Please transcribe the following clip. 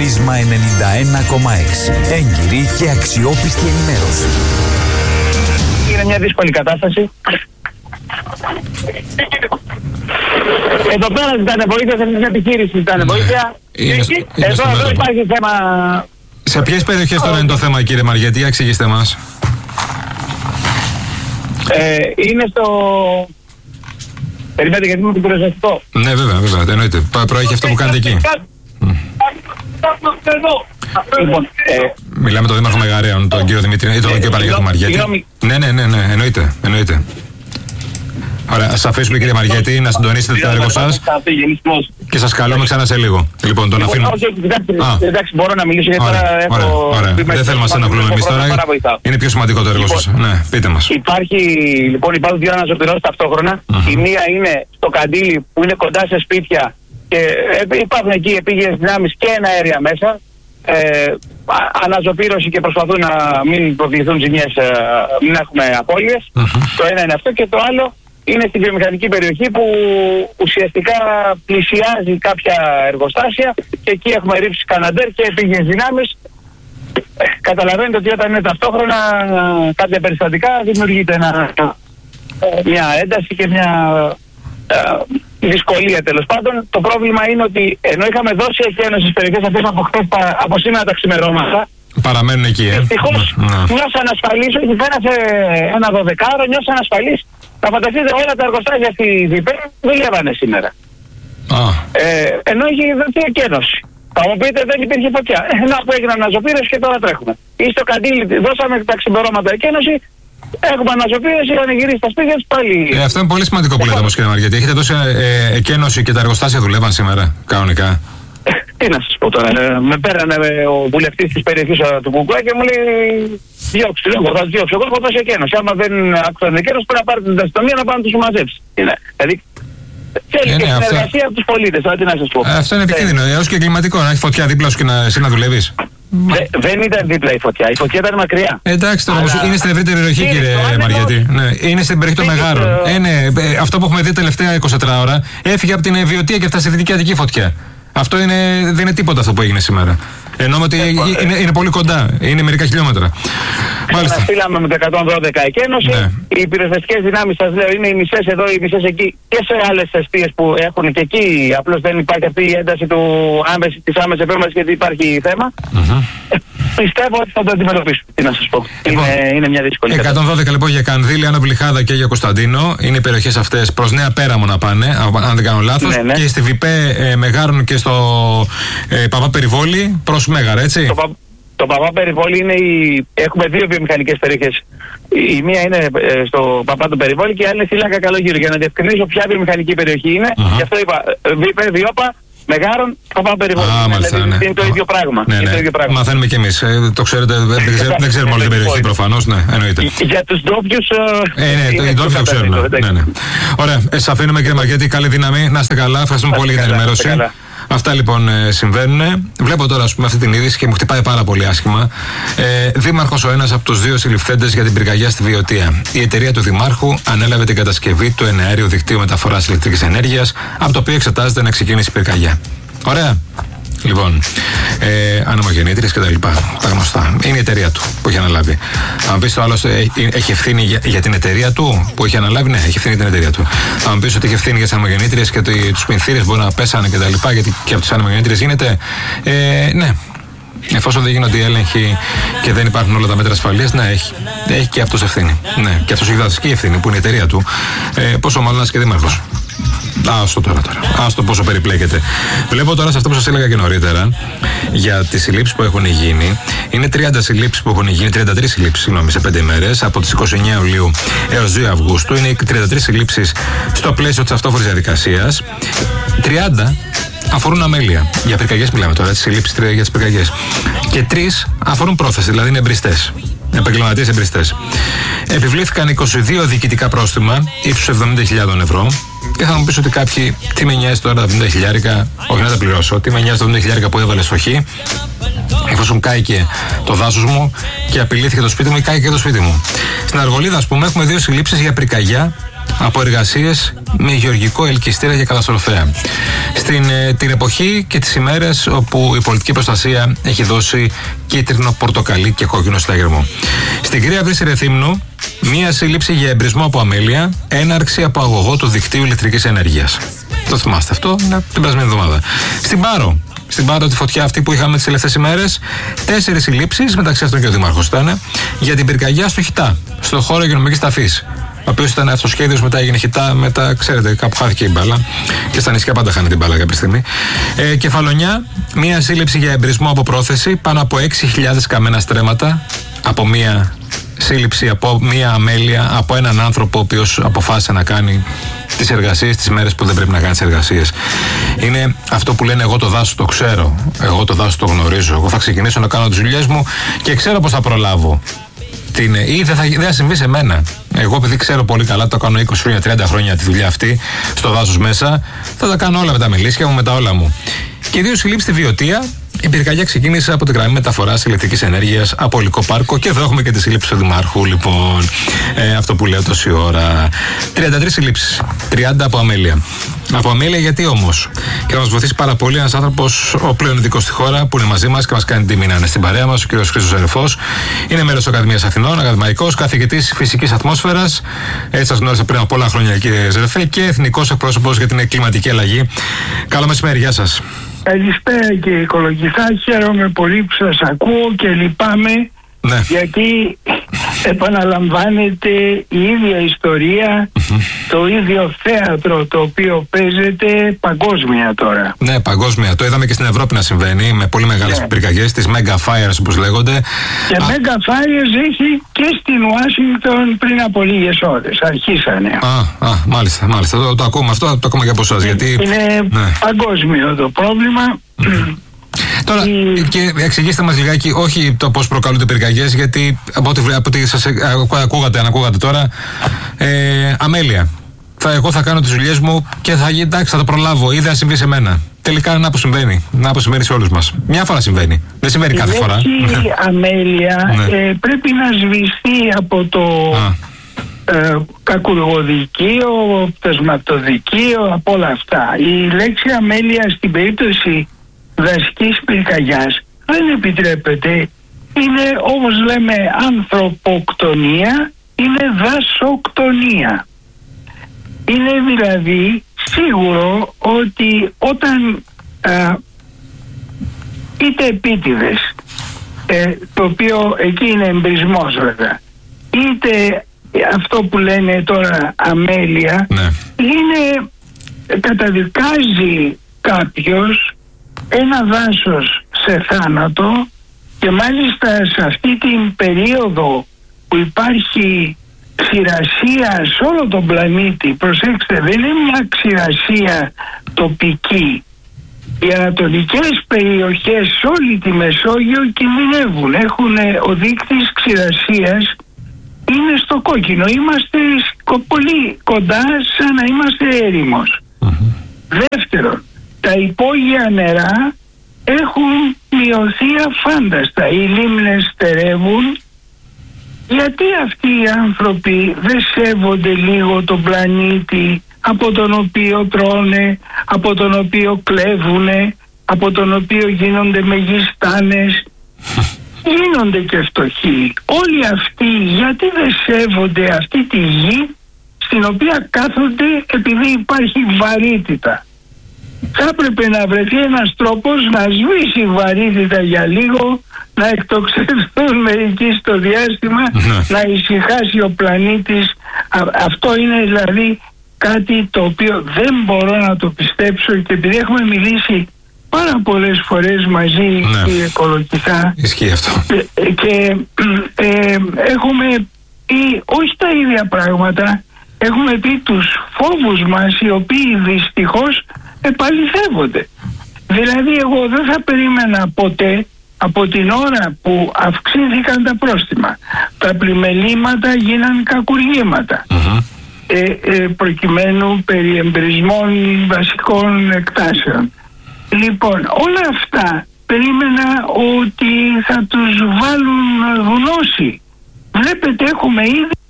Πρίσμα 91,6. Έγκυρη και αξιόπιστη ενημέρωση. Είναι μια δύσκολη κατάσταση. Εδώ πέρα ζητάνε βοήθεια, σε μια επιχείρηση ζητάνε βοήθεια. Εδώ υπάρχει θέμα. Σε ποιες περιοχές τώρα είναι το θέμα, κύριε Μαριέτη, εξηγήστε μας. Είναι στο... Περιμένετε γιατί είμαι το πυροσβεστικό. Ναι, βέβαια, εννοείται. Προέχει αυτό που κάνετε εκεί. Λοιπόν, μιλάμε τον Δήμαρχο Μεγαρέων, τον κύριο Δημήτρη, τον κύριο Παναγιώτη Μαριέτη. Ναι, εννοείται. Ωραία, ας αφήσουμε, κύριε Μαριέτη, να συντονίσετε το έργο σας και σας καλούμε ξανά σε λίγο. Λοιπόν, τον αφήνω. Εντάξει, μπορώ να μιλήσω γιατί τώρα έχω... Ωραία. Δεν θέλουμε να σας ενοχλούμε εμείς τώρα. Είναι πιο σημαντικό το έργο σας. Ναι, πείτε μας. Υπάρχουν δύο αναζωπηρώσεις ταυτόχρονα. Η μία είναι στο Καντήλι που είναι κοντά σε σπίτια και υπάρχουν εκεί επίγειες δυνάμεις και ένα αέρια μέσα. Αναζωπήρωση και προσπαθούν να μην προκληθούν ζημιές, μην έχουμε απώλειες. Το ένα είναι αυτό και το άλλο είναι στη βιομηχανική περιοχή που ουσιαστικά πλησιάζει κάποια εργοστάσια και εκεί έχουμε ρίψει καναντέρ και επίγειες δυνάμεις. Καταλαβαίνετε ότι όταν είναι ταυτόχρονα κάποια περιστατικά δημιουργείται μια ένταση και μια δυσκολία τέλος πάντων. Το πρόβλημα είναι ότι ενώ είχαμε δώσει εκένωση στις περιοχές αυτές από σήμερα τα ξημερώματα, παραμένουν εκεί, δυστυχώς νιώσαν ασφαλείς, όχι πέρασε ένα 12ωρο, νιώσαν ασφαλείς. Θα φανταστείτε όλα τα εργοστάσια στη ΔΥΠΕ δουλεύανε σήμερα. Ενώ είχε δοθεί εκένωση. Θα μου πείτε δεν υπήρχε φωτιά. Να που έγιναν αναζωπήρες και τώρα τρέχουμε. Ή στο Καντήλι δώσαμε τα ξημερώματα εκένωση. Έχουμε αναζωπήρες, είχαν γυρίσει στα σπίτια τους πάλι. Αυτό είναι πολύ σημαντικό που λέτε όμως, κύριε Μαριέτη. Έχετε δώσει εκένωση και τα εργοστάσια δουλεύαν σήμερα, κανονικά. Τι να σας πω τώρα. Με πέρανε ο βουλευτής της περιοχής του Κουκουέ και μου λέει διώξτε, θα τους διώξω. Εγώ έχω δώσει εκένωση. Άμα δεν άκουσαν την εκένωση πρέπει να πάρετε την αστυνομία να πάνε να τους μαζέψει. Δηλαδή θέλει και συνεργασία από τους πολίτες. Τι να σας πω. Αυτό είναι επικίνδυνο. Έως και εγκληματικό να έχει φωτιά δίπλα σου και εσύ να δουλεύεις. Δεν ήταν δίπλα η φωτιά. Η φωτιά ήταν μακριά. Εντάξει τώρα, είναι στην ευρύτερη περιοχή, κύριε Μαριέτη. Είναι στην περιοχή των Μεγάρων. Αυτό που έχουμε δει τελευταία 24 ώρα έφυγε από την Βιωτία και φτάσει στη Δυτική Αττική φωτιά. Αυτό δεν είναι τίποτα αυτό που έγινε σήμερα. Ενώ ότι είναι πολύ κοντά, είναι μερικά χιλιόμετρα. Μάλιστα. Στείλαμε με το 112 εκένωση. Ναι. Οι πυροσβεστικές δυνάμεις, σας λέω, είναι οι μισές εδώ, οι μισές εκεί και σε άλλες εστίες που έχουν και εκεί. Απλώς δεν υπάρχει αυτή η ένταση της άμεσης επέμβασης γιατί υπάρχει θέμα. Πιστεύω ότι θα το αντιμετωπίσουμε. Τι να σας πω. Είναι μια δύσκολη κατάσταση. 112 λοιπόν για Κανδύλη, Άνω Βλυχάδα και για Κωνσταντίνο. Είναι οι περιοχές αυτές προς Νέα Πέραμο να πάνε, αν δεν κάνω λάθος. Ναι. Και στη Βιπέ Μεγάρων και στο Παπά Περιβόλη προς Μέγαρα, έτσι. Το Παπά Περιβόλη είναι έχουμε δύο βιομηχανικές περιοχές. Η μία είναι στο Παπά του Περιβόλη και η άλλη είναι στη Λάκα Καλογύρου. Για να διευκρινίσω ποια βιομηχανική περιοχή είναι, γι' αυτό είπα Βιπέ, Βιόπα, Μεγάρων, Παπά Περιβόλη. Είναι το ίδιο πράγμα. Ναι. Μαθαίνουμε κι εμείς. Το ξέρετε, δεν ξέρουμε όλη την περιοχή προφανώς. Ναι, εννοείται. Για τους ντόπιους. Οι ντόπιοι το ξέρουν. Ωραία, σας αφήνουμε, κύριε Μαριέτη, καλή δύναμη. Να είστε καλά. Ευχαριστούμε πολύ για την ενημέρωση. Αυτά λοιπόν συμβαίνουν. Βλέπω τώρα αυτή την είδηση και μου χτυπάει πάρα πολύ άσχημα. Δήμαρχος ο ένας από τους δύο συλληφθέντες για την πυρκαγιά στη Βιωτία. Η εταιρεία του Δημάρχου ανέλαβε την κατασκευή του εναέριου δικτύου μεταφοράς ηλεκτρικής ενέργειας, από το οποίο εξετάζεται να ξεκινήσει η πυρκαγιά. Ωραία. Λοιπόν, ανεμογεννήτριες και τα λοιπά. Τα γνωστά. Είναι η εταιρεία του που έχει αναλάβει. Αν πεις το άλλο, έχει ευθύνη για την εταιρεία του που έχει αναλάβει, ναι, έχει ευθύνη για την εταιρεία του. Αν πεις ότι έχει ευθύνη για τις ανεμογεννήτριες και τους πινθύρες μπορεί να πέσανε και τα λοιπά, γιατί και από τις ανεμογεννήτριες γίνεται. Ναι. Εφόσον δεν γίνονται οι έλεγχοι και δεν υπάρχουν όλα τα μέτρα ασφαλείας, ναι, έχει και αυτός ευθύνη. Ναι, και αυτός έχει διδακτική ευθύνη που είναι η εταιρεία του. Πόσο μάλλον ένας και δήμαρχος. Άστο τώρα. Άστο πόσο περιπλέκεται. Βλέπω τώρα σε αυτό που σας έλεγα και νωρίτερα για τις συλλήψεις που έχουν γίνει. Είναι 30 συλλήψεις που έχουν γίνει, 33 συλλήψεις, συγγνώμη, σε 5 ημέρες, από τις 29 Ιουλίου έως 2 Αυγούστου. Είναι 33 συλλήψεις στο πλαίσιο της αυτόφορης διαδικασίας. 30 αφορούν αμέλεια. Για πυρκαγιές μιλάμε τώρα, τις συλλήψεις για τις πυρκαγιές. Και 3 αφορούν πρόθεση, δηλαδή είναι εμπριστές. Επαγγελματίες εμπριστές. Επιβλήθηκαν 22 διοικητικά πρόστιμα ύψους 70.000 ευρώ. Και θα μου πεις ότι κάποιοι, τι με νοιάζει τώρα τα 70.000, όχι να τα πληρώσω, τι με νοιάζει τα 70.000 που έβαλε στο χ, εφόσον κάηκε το δάσος μου και απειλήθηκε το σπίτι μου ή κάηκε το σπίτι μου. Στην Αργολίδα, ας πούμε, έχουμε 2 συλλήψεις για πυρκαγιά από εργασίες με γεωργικό ελκυστήρα και καταστροφέα. Την εποχή και τις ημέρες όπου η πολιτική προστασία έχει δώσει κίτρινο, πορτοκαλί και κόκκινο συνταγερμό. Στην Κρία Βρύση Ρεθύμνου, μία σύλληψη για εμπρισμό από αμέλεια, έναρξη από αγωγό του δικτύου ηλεκτρικής ενέργειας. Το θυμάστε αυτό, είναι την περασμένη εβδομάδα. Στην Πάρο, τη φωτιά αυτή που είχαμε τις τελευταίες ημέρες, 4 συλλήψεις, μεταξύ αυτών και ο Δήμαρχος ήταν, για την πυρκαγιά στο Χιτά, στο χώρο υγειονομικής ταφής. Ο οποίος ήταν αυτοσχέδιος, μετά έγινε Χιτά, μετά ξέρετε, κάπου χάθηκε η μπάλα. Και στα νησιά πάντα χάνει την μπάλα κάποια στιγμή. Κεφαλονιά, μία σύλληψη για εμπρισμό από πρόθεση, πάνω από 6.000 καμένα στρέμματα, από μία σύλληψη, από μία αμέλεια, από έναν άνθρωπο ο οποίος αποφάσισε να κάνει τις εργασίες τις μέρες που δεν πρέπει να κάνει τις εργασίες. Είναι αυτό που λένε: εγώ το δάσο το ξέρω, εγώ το δάσο το γνωρίζω. Εγώ θα ξεκινήσω να κάνω τις δουλειές μου και ξέρω πώς θα προλάβω. Ή δεν θα συμβεί σε μένα. Εγώ, επειδή ξέρω πολύ καλά, το κάνω 20 χρόνια, 30 χρόνια τη δουλειά αυτή, στο δάσος μέσα, θα τα κάνω όλα με τα μελίσια μου, με τα όλα μου. Και 2 συλλήψεις στη Βιωτία. Η πυρκαγιά ξεκίνησε από την γραμμή μεταφοράς ηλεκτρικής ενέργειας από Υλικό Πάρκο και εδώ έχουμε και τη σύλληψη του Δημάρχου, λοιπόν. Αυτό που λέω τόση ώρα. 33 συλλήψεις. 30 από αμέλεια. Από αμέλεια γιατί όμως? Και να μας βοηθήσει πάρα πολύ ένας άνθρωπος, ο πλέον ειδικός στη χώρα, που είναι μαζί μας και μας κάνει τιμή να είναι στην παρέα μας, ο κ. Χρήστος Ζερεφός. Είναι μέλος της Ακαδημίας Αθηνών, ακαδημαϊκός, καθηγητής φυσικής ατμόσφαιρας. Έτσι σας γνώρισα πριν από πολλά χρόνια, κύριε Ζερεφέ, και εθνικός εκπρόσωπος για την κλιματική αλλαγή. Καλό μεσημέρι, γεια σας. Καλησπέρα κύριε Οικολογιστά, χαίρομαι πολύ που σας ακούω και λυπάμαι, ναι, γιατί επαναλαμβάνεται η ίδια ιστορία, το ίδιο θέατρο το οποίο παίζεται παγκόσμια τώρα. Ναι, παγκόσμια. Το είδαμε και στην Ευρώπη να συμβαίνει με πολύ μεγάλες πυρκαγιές, τις Mega Fires όπως λέγονται. Και Mega Fires έχει και στην Ουάσιγκτον πριν από λίγες ώρες. Αρχίσανε. Μάλιστα. Το ακούμε αυτό, το ακούμε και από εσάς. Γιατί είναι παγκόσμιο το πρόβλημα. Τώρα, και εξηγήστε μας λιγάκι, όχι το πώς προκαλούνται πυρκαγιές, γιατί από ό,τι σας ακούγατε τώρα, αμέλεια. Εγώ θα κάνω τις δουλειές μου και θα το προλάβω, ή δεν συμβεί σε μένα. Τελικά να που συμβαίνει σε όλους μας. Μια φορά συμβαίνει. Δεν συμβαίνει κάθε φορά. Η αμέλεια πρέπει να σβηστεί από το κακουργοδικείο, πτεσματοδικείο, από όλα αυτά. Η λέξη αμέλεια στην περίπτωση δασικής πυρκαγιάς δεν επιτρέπεται. Είναι, όπως λέμε, ανθρωποκτονία, είναι δασοκτονία. Είναι δηλαδή σίγουρο ότι όταν είτε επίτηδες, το οποίο εκεί είναι εμπρισμός βέβαια, είτε αυτό που λένε τώρα αμέλεια, είναι, καταδικάζει κάποιος ένα δάσος σε θάνατο, και μάλιστα σε αυτή την περίοδο που υπάρχει ξηρασία σε όλο τον πλανήτη. Προσέξτε, δεν είναι μια ξηρασία τοπική. Οι ανατολικές περιοχές σε όλη τη Μεσόγειο κινδυνεύουν. Ο δείκτης ξηρασίας είναι στο κόκκινο. Είμαστε πολύ κοντά, σαν να είμαστε έρημος. Δεύτερον, τα υπόγεια νερά έχουν μειωθεί αφάνταστα. Οι λίμνες στερεύουν. Γιατί αυτοί οι άνθρωποι δεν σέβονται λίγο τον πλανήτη από τον οποίο τρώνε, από τον οποίο κλέβουνε, από τον οποίο γίνονται μεγιστάνες? Γίνονται και φτωχοί. Όλοι αυτοί γιατί δεν σέβονται αυτή τη γη στην οποία κάθονται επειδή υπάρχει βαρύτητα? Θα έπρεπε να βρεθεί ένας τρόπος να σβήσει η βαρύτητα για λίγο, να εκτοξευθούν μερικοί στο διάστημα, να ησυχάσει ο πλανήτης. Αυτό είναι δηλαδή κάτι το οποίο δεν μπορώ να το πιστέψω, και επειδή έχουμε μιλήσει πάρα πολλές φορές μαζί, κύριε Κολοκυθά, ισχύει αυτό, και έχουμε πει όχι τα ίδια πράγματα, έχουμε πει τους φόβους μας, οι οποίοι δυστυχώς επαληθεύονται. Δηλαδή εγώ δεν θα περίμενα ποτέ, από την ώρα που αυξήθηκαν τα πρόστιμα, τα πλημελήματα γίναν κακουργήματα, προκειμένου περί εμπρισμών βασικών εκτάσεων. Λοιπόν, όλα αυτά περίμενα ότι θα τους βάλουν γνώση. Βλέπετε, έχουμε ήδη